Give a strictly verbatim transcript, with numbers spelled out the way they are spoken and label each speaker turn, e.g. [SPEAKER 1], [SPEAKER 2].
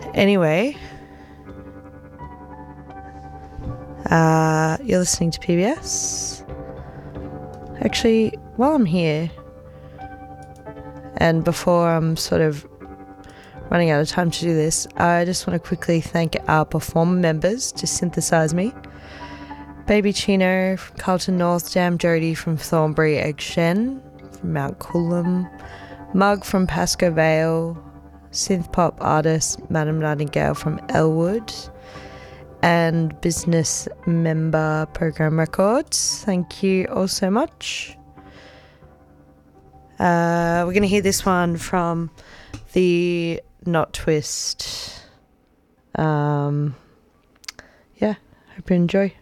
[SPEAKER 1] Anyway, uh, you're listening to P B S. Actually, while I'm here, and before I'm sort of running out of time to do this, I just want to quickly thank our performer members to Synthesize Me. Baby Chino from Carlton North, Jam Jody from Thornbury, Egg Shen from Mount Coolum, Mug from Pasco Vale, synth pop artist Madam Nightingale from Elwood, and business member Program Records. Thank you all so much. Uh, we're going to hear this one from the Not Twist. Um, yeah, hope you enjoy.